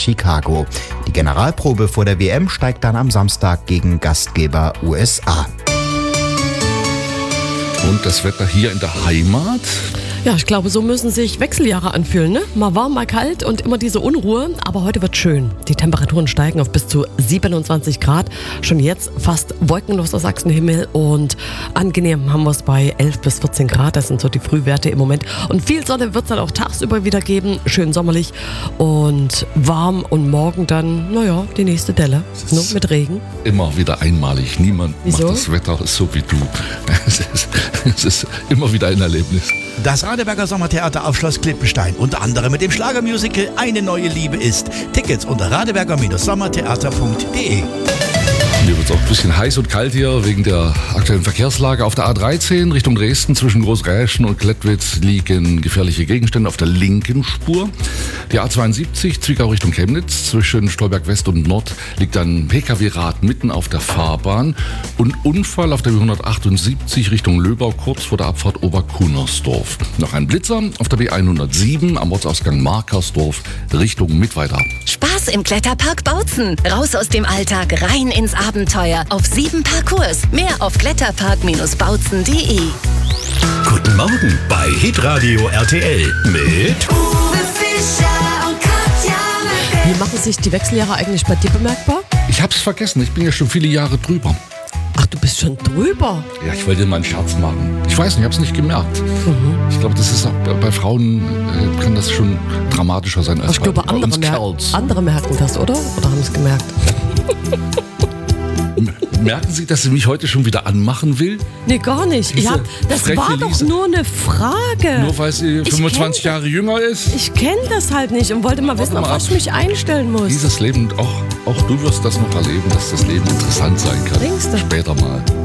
Chicago. Die Generalprobe vor der WM steigt dann am Samstag gegen Gastgeber USA. Und das Wetter hier in der Heimat? Ja, ich glaube, so müssen sich Wechseljahre anfühlen, ne? Mal warm, mal kalt und immer diese Unruhe. Aber heute wird schön. Die Temperaturen steigen auf bis zu 27 Grad. Schon jetzt fast wolkenloser Sachsenhimmel und angenehm haben wir es bei 11 bis 14 Grad. Das sind so die Frühwerte im Moment. Und viel Sonne wird es dann auch tagsüber wieder geben. Schön sommerlich und warm. Und morgen dann, die nächste Delle. Nur mit Regen. Immer wieder einmalig. Niemand macht das Wetter so wie du. Es ist immer wieder ein Erlebnis. Das Radeberger Sommertheater auf Schloss Klippenstein, unter anderem mit dem Schlagermusical Eine neue Liebe ist. Tickets unter radeberger-sommertheater.de. Mir wird es auch ein bisschen heiß und kalt hier wegen der aktuellen Verkehrslage. Auf der A13 Richtung Dresden zwischen Großräschen und Klettwitz liegen gefährliche Gegenstände auf der linken Spur. Die A72 Zwickau Richtung Chemnitz zwischen Stolberg West und Nord liegt ein Pkw-Rad mitten auf der Fahrbahn. Und Unfall auf der B178 Richtung Löbau kurz vor der Abfahrt Oberkunnersdorf. Noch ein Blitzer auf der B107 am Ortsausgang Markersdorf Richtung Mittweida. Spaß im Kletterpark Bautzen. Raus aus dem Alltag, rein ins Abenteuer. Auf 7 Parcours. Mehr auf kletterpark-bautzen.de. Guten Morgen bei Hitradio RTL mit Uwe Fischer und Katja Merkel. Wie machen sich die Wechseljahre eigentlich bei dir bemerkbar? Ich hab's vergessen, ich bin ja schon viele Jahre drüber. Ach, du bist schon drüber. Ja, ich wollte dir mal einen Scherz machen. Ich weiß nicht, ich hab's nicht gemerkt. Ich glaube, das ist auch bei Frauen, kann das schon dramatischer sein als Ich glaube, bei uns Kerls. andere merken das, oder? Oder haben es gemerkt? Merken Sie, dass sie mich heute schon wieder anmachen will? Nee, gar nicht. Das freche war doch Lise. nur eine Frage. Nur weil sie 25 Jahre jünger ist? Ich kenne das halt nicht und wollte mal wissen, auf was ich mich einstellen muss. Dieses Leben, auch du wirst das noch erleben, dass das Leben interessant sein kann. Denkst du? Später mal.